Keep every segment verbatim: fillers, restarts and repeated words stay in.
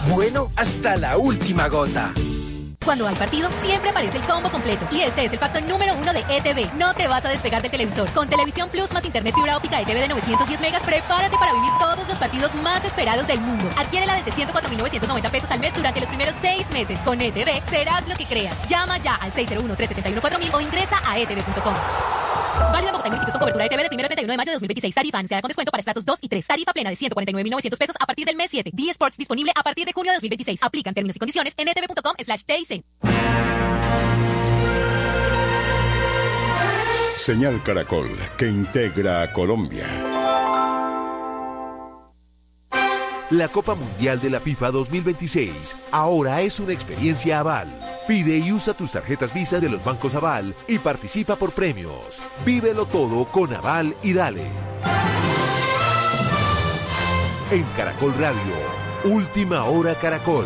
Bueno hasta la última gota. Cuando hay partido, siempre aparece el combo completo. Y este es el factor número uno de E T V. No te vas a despegar del televisor. Con Televisión Plus más Internet fibra óptica E T V de novecientos diez megas, prepárate para vivir todos los partidos más esperados del mundo. Adquiérela desde ciento cuatro mil novecientos noventa pesos al mes durante los primeros seis meses. Con E T V, serás lo que creas. Llama ya al seis cero uno, tres siete uno, cuatro mil o ingresa a e t v punto com. Válido en Bogotá y municipios con cobertura E T V del primero al treinta y uno de mayo de dos mil veintiséis. Tarifa anunciada con descuento para estratos dos y tres. Tarifa plena de ciento cuarenta y nueve mil novecientos pesos a partir del mes siete. D-Sports disponible a partir de junio de dos mil veintiséis. Aplican términos y condiciones en e t v punto com slash t i c. Señal Caracol, que integra a Colombia. La Copa Mundial de la FIFA dos mil veintiséis ahora es una experiencia Aval. Pide y usa tus tarjetas Visa de los bancos Aval y participa por premios. Vívelo todo con Aval y dale. En Caracol Radio, Última Hora Caracol.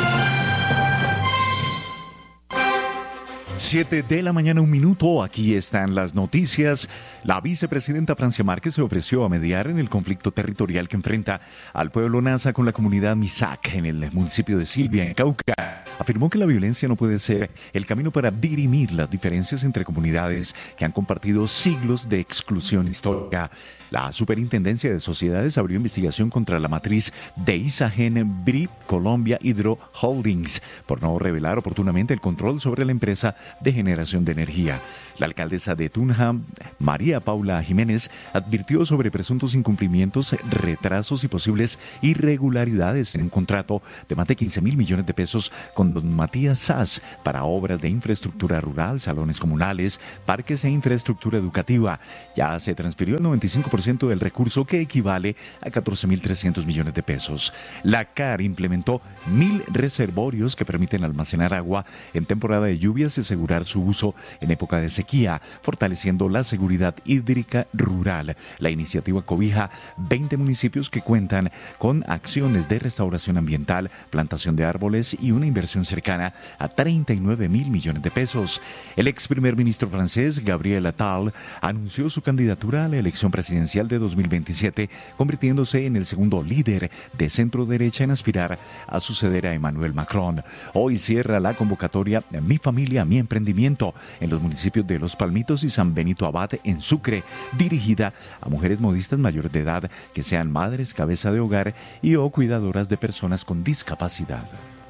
Siete de la mañana, un minuto. Aquí están las noticias. La vicepresidenta Francia Márquez se ofreció a mediar en el conflicto territorial que enfrenta al pueblo Nasa con la comunidad Misak en el municipio de Silvia, en Cauca. Afirmó que la violencia no puede ser el camino para dirimir las diferencias entre comunidades que han compartido siglos de exclusión histórica. La Superintendencia de Sociedades abrió investigación contra la matriz de Isagen Bri Colombia Hydro Holdings por no revelar oportunamente el control sobre la empresa de generación de energía. La alcaldesa de Tunja, María Paula Jiménez, advirtió sobre presuntos incumplimientos, retrasos y posibles irregularidades en un contrato de más de quince mil millones de pesos con don Matías Sass para obras de infraestructura rural, salones comunales, parques e infraestructura educativa. Ya se transfirió el noventa y cinco por ciento del recurso, que equivale a catorce mil trescientos millones de pesos. La C A R implementó mil reservorios que permiten almacenar agua en temporada de lluvias y asegurar su uso en época de sequía, fortaleciendo la seguridad hídrica rural. La iniciativa cobija veinte municipios que cuentan con acciones de restauración ambiental, plantación de árboles y una inversión cercana a treinta y nueve mil millones de pesos. El ex primer ministro francés, Gabriel Attal, anunció su candidatura a la elección presidencial de dos mil veintisiete, convirtiéndose en el segundo líder de centro derecha en aspirar a suceder a Emmanuel Macron. Hoy cierra la convocatoria Mi Familia, Mi Emprendimiento en los municipios de Los Palmitos y San Benito Abad en Sucre, dirigida a mujeres modistas mayores de edad que sean madres, cabeza de hogar y o cuidadoras de personas con discapacidad.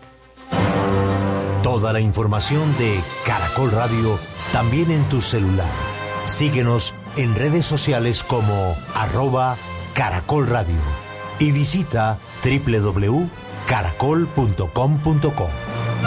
Toda la información de Caracol Radio también en tu celular. Síguenos en redes sociales como arroba Caracol Radio y visita doble u doble u doble u punto caracol punto com punto co.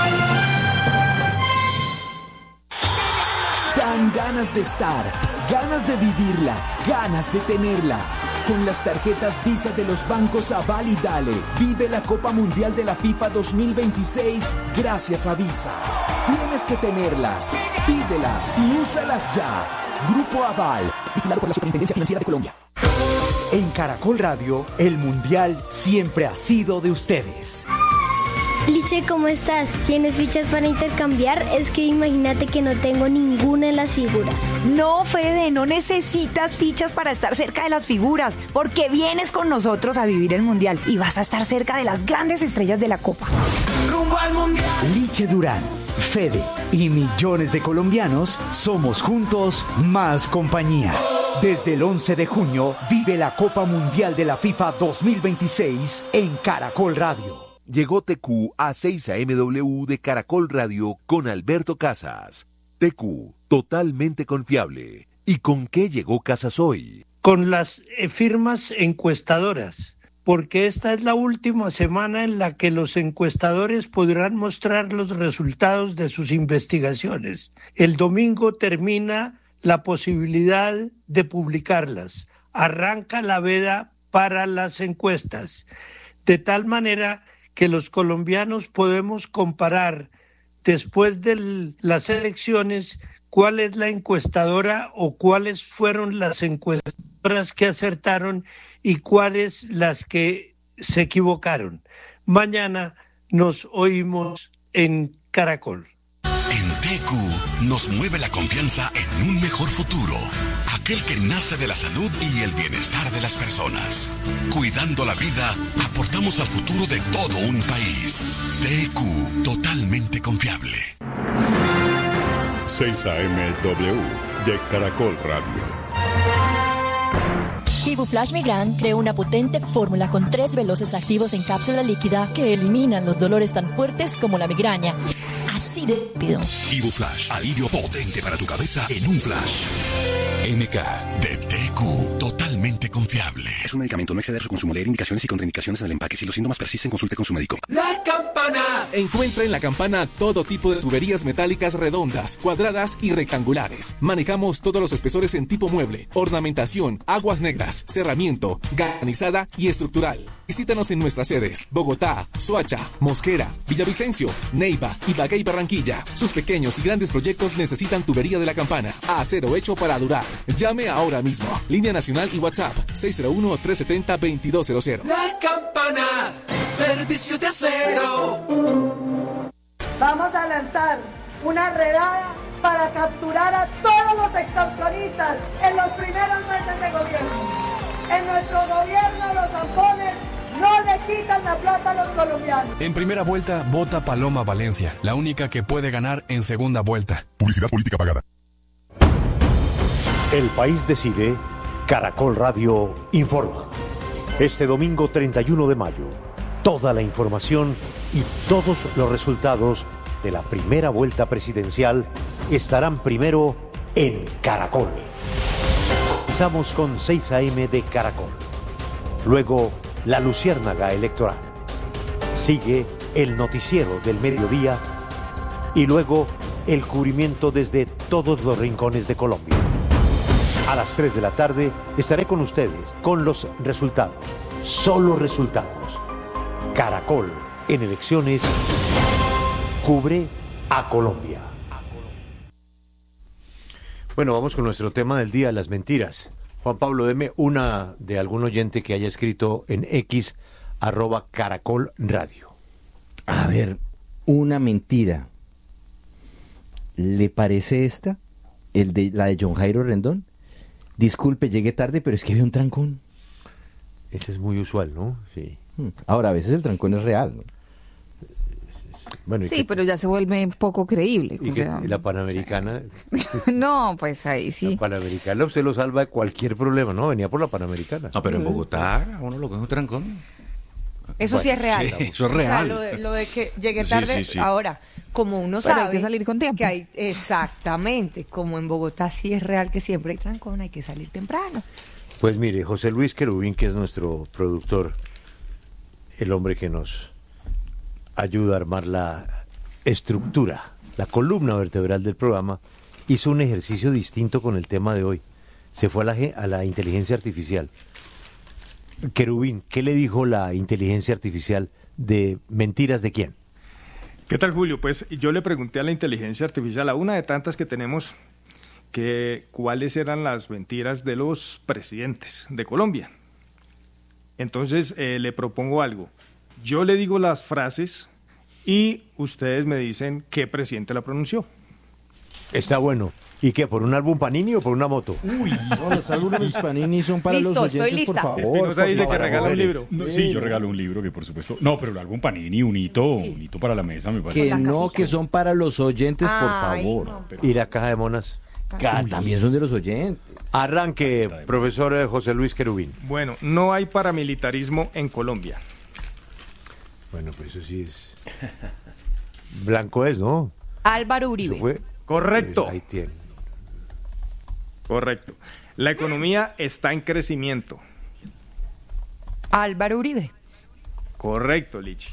Dan ganas de estar, ganas de vivirla, ganas de tenerla. Con las tarjetas Visa de los bancos Aval y Dale, vive la Copa Mundial de la FIFA dos mil veintiséis gracias a Visa. Tienes que tenerlas, pídelas y úsalas ya. Grupo Aval, vigilado por la Superintendencia Financiera de Colombia. En Caracol Radio, el Mundial siempre ha sido de ustedes. Liche, ¿cómo estás? ¿Tienes fichas para intercambiar? Es que imagínate que no tengo ninguna de las figuras. No, Fede, no necesitas fichas para estar cerca de las figuras, porque vienes con nosotros a vivir el Mundial y vas a estar cerca de las grandes estrellas de la Copa. ¡Rumbo al Mundial! Liche Durán, Fede y millones de colombianos somos juntos más compañía. Desde el once de junio, vive la Copa Mundial de la FIFA dos mil veintiséis en Caracol Radio. Llegó T Q a seis A M W de Caracol Radio con Alberto Casas. T Q, totalmente confiable. ¿Y con qué llegó Casas hoy? Con las eh, firmas encuestadoras, porque esta es la última semana en la que los encuestadores podrán mostrar los resultados de sus investigaciones. El domingo termina la posibilidad de publicarlas. Arranca la veda para las encuestas, de tal manera que los colombianos podemos comparar después de las elecciones cuál es la encuestadora o cuáles fueron las encuestadoras que acertaron y cuáles las que se equivocaron. Mañana nos oímos en Caracol. En T Q nos mueve la confianza en un mejor futuro, aquel que nace de la salud y el bienestar de las personas. Cuidando la vida, aportamos al futuro de todo un país. T Q, totalmente confiable. seis A M W de Caracol Radio. Ibuflash Migran creó una potente fórmula con tres veloces activos en cápsula líquida que eliminan los dolores tan fuertes como la migraña. Así de rápido. Ibuflash, alivio potente para tu cabeza en un flash. M K de T Q, totalmente confiable. Es un medicamento, no exceder su consumo. Leer indicaciones y contraindicaciones en el empaque. Si los síntomas persisten, consulte con su médico. ¡La campana! Encuentra en La Campana todo tipo de tuberías metálicas redondas, cuadradas y rectangulares. Manejamos todos los espesores en tipo mueble, ornamentación, aguas negras, cerramiento, galvanizada y estructural. Visítanos en nuestras sedes: Bogotá, Soacha, Mosquera, Villavicencio, Neiva, Ibagué y Barranquilla. Sus pequeños y grandes proyectos necesitan tubería de La Campana. Acero hecho para durar. Llame ahora mismo. Línea nacional y WhatsApp seis cero uno, tres siete cero, dos cero cero. La Campana, servicio de acero. Vamos a lanzar una redada para capturar a todos los extorsionistas en los primeros meses de gobierno. En nuestro gobierno los zampones no le quitan la plata a los colombianos. En primera vuelta, vota Paloma Valencia, la única que puede ganar en segunda vuelta. Publicidad política pagada. El país decide. Caracol Radio informa. Este domingo treinta y uno de mayo, toda la información y todos los resultados de la primera vuelta presidencial estarán primero en Caracol. Comenzamos con seis A M de Caracol. Luego, la Luciérnaga Electoral. Sigue el noticiero del mediodía y luego el cubrimiento desde todos los rincones de Colombia. A las tres de la tarde estaré con ustedes con los resultados. Solo resultados. Caracol en elecciones cubre a Colombia. Bueno, vamos con nuestro tema del día, las mentiras. Juan Pablo, deme una de algún oyente que haya escrito en X, arroba Caracol Radio. A ver, una mentira. ¿Le parece esta? El de, la de John Jairo Rendón. Disculpe, llegué tarde, pero es que había un trancón. Ese es muy usual, ¿no? Sí. Ahora, a veces el trancón es real, ¿no? Bueno, sí, que, pero ya se vuelve poco creíble. ¿Y, que, ¿y la Panamericana? No, pues ahí sí. La Panamericana usted lo salva de cualquier problema, ¿no? Venía por la Panamericana. No, pero en Bogotá a uno lo coge un trancón. Eso bueno, sí es real. Sí, eso es real. O sea, lo, de, lo de que llegué tarde, sí, sí, sí. Ahora, como uno pero sabe... hay que salir con tiempo. Que hay, exactamente, como en Bogotá sí es real que siempre hay trancón, hay que salir temprano. Pues mire, José Luis Querubín, que es nuestro productor, el hombre que nos ayuda a armar la estructura, la columna vertebral del programa, hizo un ejercicio distinto con el tema de hoy. Se fue a la, a la inteligencia artificial. Querubín, ¿qué le dijo la inteligencia artificial de mentiras de quién? ¿Qué tal, Julio? Pues yo le pregunté a la inteligencia artificial, a una de tantas que tenemos, que cuáles eran las mentiras de los presidentes de Colombia. Entonces eh, le propongo algo. Yo le digo las frases y ustedes me dicen qué presidente la pronunció. Está bueno. ¿Y qué? ¿Por un álbum Panini o por una moto? Uy, no, los álbumes Panini son para Listo, los oyentes, por favor. Espinosa dice favor, que regala un libro. No, sí, yo regalo un libro que por supuesto... No, pero el álbum Panini, un hito, un hito para la mesa, me parece. Que no, que son para los oyentes, por Ay, favor. no. ¿Y la caja de monas? Ah, también son de los oyentes. Arranque, profesor José Luis Querubín. Bueno, no hay paramilitarismo en Colombia. Bueno, pues eso sí es... Blanco es, ¿no? Álvaro Uribe. Eso fue... Correcto. Pues ahí tiene. Correcto. La economía está en crecimiento. Álvaro Uribe. Correcto, Lichi.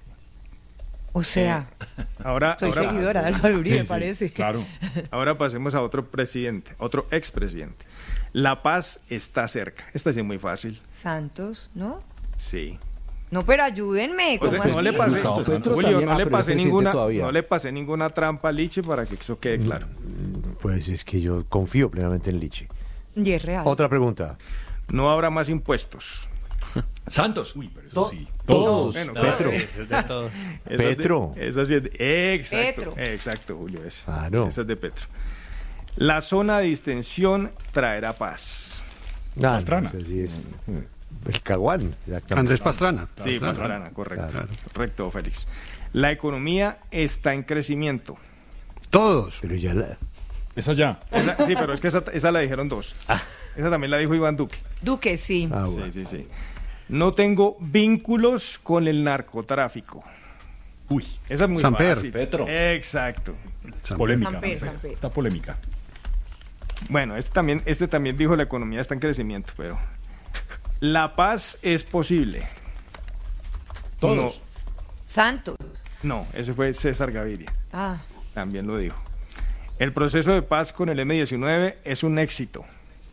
O sea, eh, ahora, soy ahora, seguidora de Álvaro Uribe, sí, parece. Sí, claro. Ahora pasemos a otro presidente, otro expresidente. La paz está cerca. Esta sí es muy fácil. Santos, ¿no? Sí. No, pero ayúdenme. ¿Cómo o sea, no le pasé, Gustavo Julio, también, no, ah, le pero pasé es ninguna, todavía. no le pasé ninguna trampa a Lichi para que eso quede claro. Pues es que yo confío plenamente en Lichi. Y es real. Otra pregunta. No habrá más impuestos. Santos. Uy, pero eso sí. Todos. Bueno, Petro. Eso es de todos. Petro. Esa sí es de, exacto, Petro. exacto, Julio. Es, Claro. Esa es de Petro. La zona de distensión traerá paz. Ah, Pastrana. no sé si es el Caguán. exactamente. Andrés Pastrana. Sí, Pastrana, correcto. Claro. Correcto, Félix. La economía está en crecimiento. Todos. Pero ya la... Esa ya. Esa- sí, pero es que esa, esa la dijeron dos. Esa también la dijo Iván Duque. Duque, sí. Ah, Sí, bueno. sí, sí. No tengo vínculos con el narcotráfico. Uy, Esa es muy Samper. fácil. Petro. Exacto. polémica. Samper, ¿no? Samper. Está polémica. Bueno, este también, este también dijo la economía está en crecimiento, pero la paz es posible. Todos. Santos. No, no, ese fue César Gaviria. Ah. También lo dijo. El proceso de paz con el eme diecinueve es un éxito.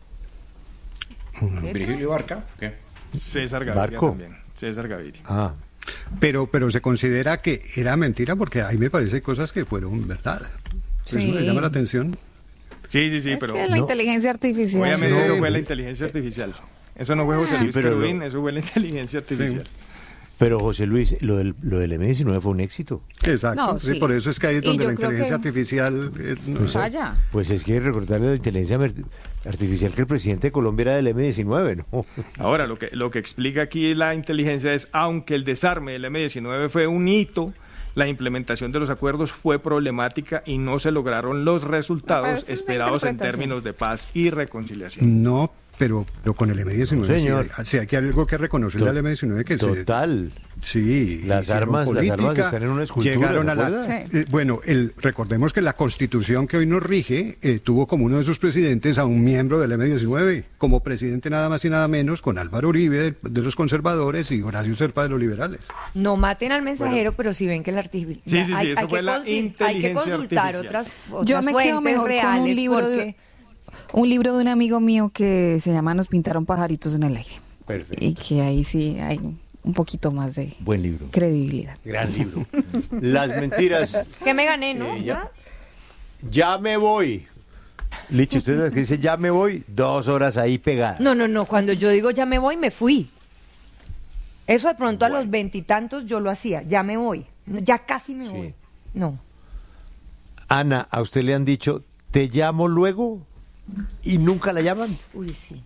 Virgilio Barca, ¿qué? César Gaviria Barco. también. César Gaviria. Ah, Pero, pero se considera que era mentira porque ahí me parece cosas que fueron verdad. Sí. Eso me llama la atención. Sí, sí, sí, Es pero que la inteligencia artificial. obviamente Sí. eso fue la inteligencia artificial. Eso no fue José Ah. Luis pero Querubín, lo- eso fue la inteligencia artificial. pero José Luis, lo del, lo del eme diecinueve fue un éxito. Exacto. No, sí, sí. por eso es que ahí es Y donde yo la creo inteligencia que- artificial... eh, no Pues, sé. Vaya. Pues es que recordarle la inteligencia mer- artificial que el presidente de Colombia era del eme diecinueve, ¿no? Ahora, lo que, lo que explica aquí la inteligencia es, aunque el desarme del eme diecinueve fue un hito, la implementación de los acuerdos fue problemática y no se lograron los No, pero resultados eso es una esperados en interpretación. términos de paz y reconciliación. No, pero, pero con el eme diecinueve sí, Señor. hay- sí, aquí hay algo que reconocerle To- al eme diecinueve que se... Total. Sí, Las hicieron armas- las política, armas están en una escultura, llegaron ¿se a la, acuerda? Sí. eh, bueno, el, recordemos que la constitución que hoy nos rige eh, tuvo como uno de sus presidentes a un miembro del eme diecinueve, como presidente nada más y nada menos con Álvaro Uribe de, de los conservadores y Horacio Serpa de los liberales. No maten al mensajero, pero si ven que el artificial. Sí, sí, sí, hay, eso hay fue que la consi- hay que inteligencia consultar artificial. otras, otras Yo me quedo fuentes mejor con reales un libro, porque de, un libro de un amigo mío que se llama Nos pintaron pajaritos en el aire. Perfecto. Y que ahí sí hay un poquito más de Buen libro. credibilidad. Gran libro. Las mentiras. que me gané, ¿no? Eh, ya. Ya me voy. Licho, usted dice ya me voy, dos horas ahí pegadas. No, no, no. Cuando yo digo ya me voy, me fui. Eso de pronto a los veintitantos yo lo hacía. Ya me voy. No, ya casi me Sí. voy. No. Ana, ¿a usted le han dicho te llamo luego y nunca la llaman? Uy, sí.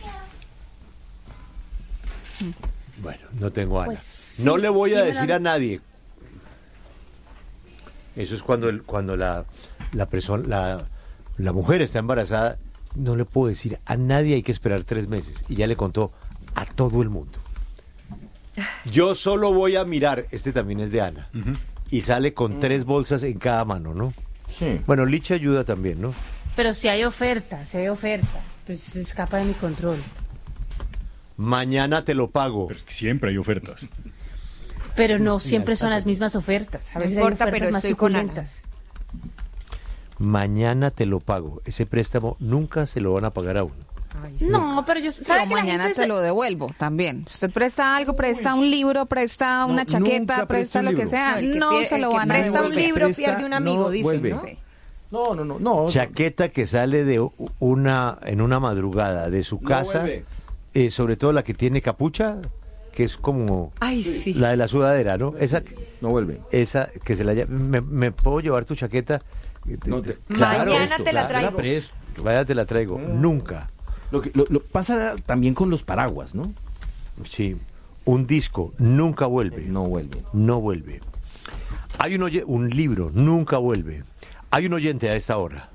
Bueno, no tengo Ana. Pues sí, no le voy sí a me decir la- a nadie. Eso es cuando el, cuando la la persona la, la mujer está embarazada, no le puedo decir a nadie, hay que esperar tres meses y ya le contó a todo el mundo. Yo solo voy a mirar, este también es de Ana, y sale con tres bolsas en cada mano, ¿no? Sí. Bueno, Licha ayuda también, ¿no? Pero si hay oferta, si hay oferta, pues se escapa de mi control. Mañana te lo pago. Pero es que siempre hay ofertas. Pero no siempre son las mismas ofertas. A No veces importa, hay pero ofertas más estoy con Ana. suculentas. Mañana te lo pago. Ese préstamo nunca se lo van a pagar a uno. No, pero yo... ¿sabe Pero que la mañana gente te se- lo devuelvo también. Usted presta algo, presta un libro, presta una No, chaqueta, nunca presta presta un lo que libro. sea. No, el que No pier- se el lo que van a presta un devolver. libro Presta, pierde un amigo, no dicen, vuelve. ¿no? No, no, no, no. Chaqueta que sale de u- una en una madrugada de su No casa, vuelve. eh, sobre todo la que tiene capucha, que es como Ay, sí. la de la sudadera, ¿no? Esa, No vuelve. esa que se la lla- me, me puedo llevar tu chaqueta. No te- Mañana te la Claro, traigo. presto. Vaya, te la traigo. Nunca. Lo que lo, lo pasa también con los paraguas, ¿no? Sí. Un disco nunca vuelve. No vuelve. No vuelve. Hay un oye- un libro nunca vuelve. Hay un oyente a esta hora.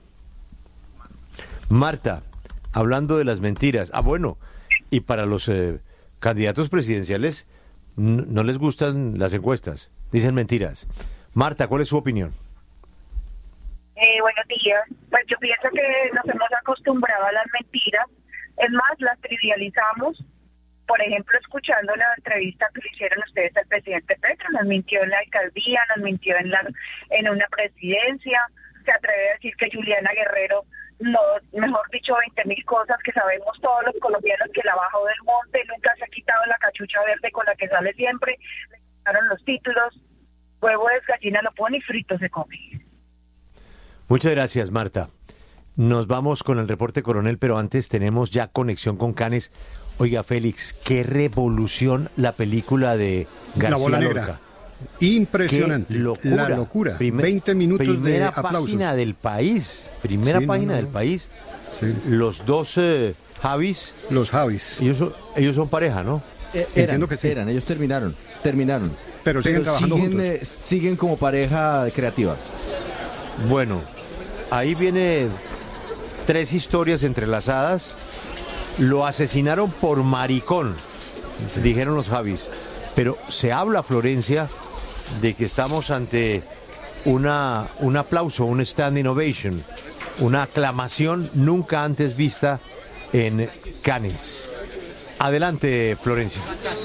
Marta, hablando de las mentiras. Ah, bueno, y para los eh, candidatos presidenciales n- no les gustan las encuestas. Dicen mentiras. Marta, ¿cuál es su opinión? Eh, buenos días. Pues yo pienso que nos hemos acostumbrado a las mentiras. Es más, las trivializamos. Por ejemplo, escuchando la entrevista que le hicieron ustedes al presidente Petro, nos mintió en la alcaldía, nos mintió en la en una presidencia, se atreve a decir que Juliana Guerrero, no, mejor dicho, veinte mil cosas que sabemos todos los colombianos, que la bajó del monte, nunca se ha quitado la cachucha verde con la que sale siempre, le quitaron los títulos, huevo de gallina no pone y frito se come. Muchas gracias, Marta. Nos vamos con el reporte coronel, pero antes tenemos ya conexión con Canes. Oiga, Félix, qué revolución la película de García La Bola Lorca. Negra. Impresionante. Qué locura. La locura. Primer- veinte minutos de primera aplausos. página del país. Primera Sí, no, página no, del no. país. Sí. Los dos eh, Javis. Los Javis. Ellos son, ellos son pareja, ¿no? Eh, Entiendo eran, que sí. eran, ellos terminaron, terminaron. Pero siguen trabajando siguen, juntos. eh, siguen como pareja creativa. Bueno, ahí viene tres historias entrelazadas. Lo asesinaron por maricón, dijeron los Javis. Pero se habla, Florencia, de que estamos ante una, un aplauso, un standing ovation, una aclamación nunca antes vista en Cannes. Adelante, Florencia.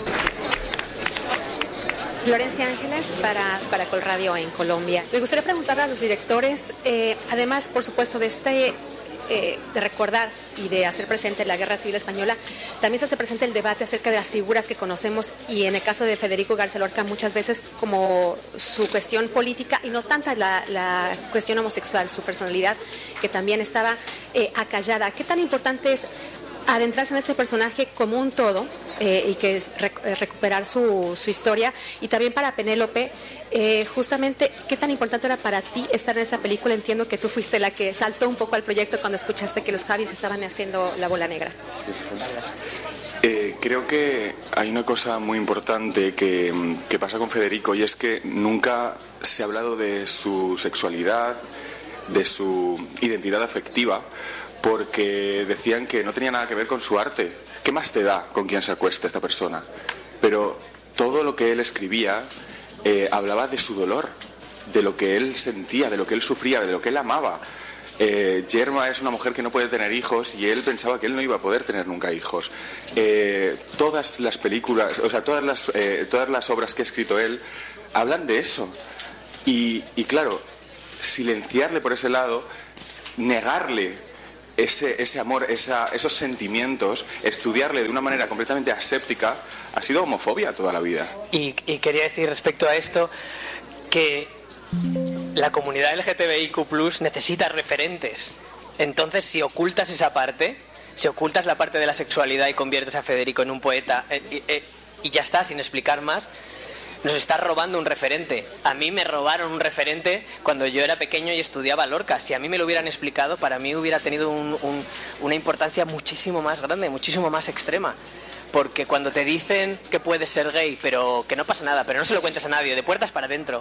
Florencia Ángeles para Caracol Radio en Colombia. Me gustaría preguntarle a los directores, eh, además, por supuesto, de este eh, de recordar y de hacer presente la Guerra Civil Española, también se hace presente el debate acerca de las figuras que conocemos y en el caso de Federico García Lorca muchas veces como su cuestión política y no tanta la, la cuestión homosexual, su personalidad que también estaba eh, acallada. ¿Qué tan importante es adentrarse en este personaje como un todo eh, y que es rec recuperar su, su historia? Y también para Penélope, eh, justamente, ¿qué tan importante era para ti estar en esta película? Entiendo que tú fuiste la que saltó un poco al proyecto cuando escuchaste que los Javis estaban haciendo La Bola Negra. Eh, creo que hay una cosa muy importante que, que pasa con Federico y es que nunca se ha hablado de su sexualidad, de su identidad afectiva, porque decían que no tenía nada que ver con su arte. ¿Qué más te da con quién se acuesta esta persona? Pero todo lo que él escribía eh, hablaba de su dolor, de lo que él sentía, de lo que él sufría, de lo que él amaba. Eh, Yerma es una mujer que no puede tener hijos y él pensaba que él no iba a poder tener nunca hijos. Eh, todas las películas, o sea, todas las, eh, todas las obras que ha escrito él hablan de eso. Y, y claro, silenciarle por ese lado, negarle Ese, ese amor, esa, esos sentimientos, estudiarle de una manera completamente aséptica, ha sido homofobia toda la vida. Y, y quería decir respecto a esto que la comunidad L G T B I Q plus necesita referentes. Entonces, si ocultas esa parte, si ocultas la parte de la sexualidad y conviertes a Federico en un poeta eh, eh, y ya está, sin explicar más, nos está robando un referente. A mí me robaron un referente cuando yo era pequeño y estudiaba Lorca. Si a mí me lo hubieran explicado, para mí hubiera tenido un, un, una importancia muchísimo más grande, muchísimo más extrema. Porque cuando te dicen que puedes ser gay, pero que no pasa nada, pero no se lo cuentes a nadie, de puertas para adentro,